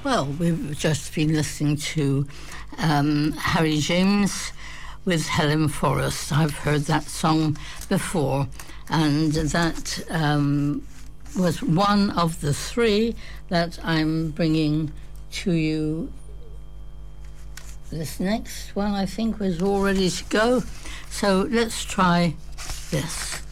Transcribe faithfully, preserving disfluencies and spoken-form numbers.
Well, we've just been listening to um, Harry James with Helen Forrest. I've heard that song before, and that um, was one of the three that I'm bringing to you. This next one, I think, was all ready to go. So let's try this.